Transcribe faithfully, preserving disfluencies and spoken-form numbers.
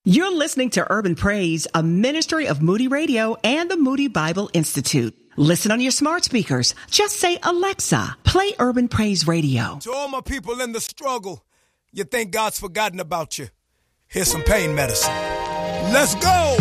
You're listening to Urban Praise, a ministry of Moody Radio and the Moody Bible Institute. Listen on your smart speakers. Just say, Alexa, play Urban Praise Radio. To all my people in the struggle, you think God's forgotten about you. Here's some pain medicine. Let's go!